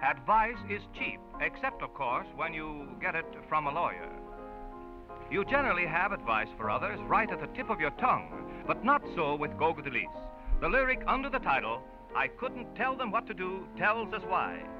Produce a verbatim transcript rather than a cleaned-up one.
Advice is cheap, except, of course, when you get it from a lawyer. You generally have advice for others right at the tip of your tongue, but not so with Gauguin de Lys. The lyric under the title, I Couldn't Tell Them What to Do, tells us why.